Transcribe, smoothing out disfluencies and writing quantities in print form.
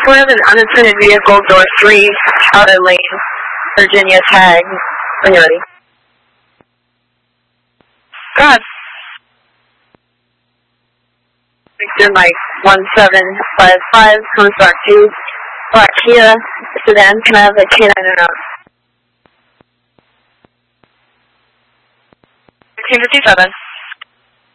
We have an unattended vehicle, door 3, outer lane, Virginia tag. When you're ready. God. Victor Mike 1755, comes back to Black Kia sedan. Can I have a K9 and out? 1557.